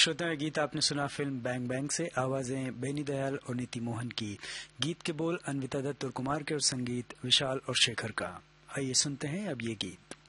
श्रोताओं, गीत आपने सुना फिल्म बैंग बैंग से। आवाजें बेनी दयाल और नीति मोहन की। गीत के बोल अन्विता दत्त और कुमार के और संगीत विशाल और शेखर का। आइए सुनते हैं अब ये गीत।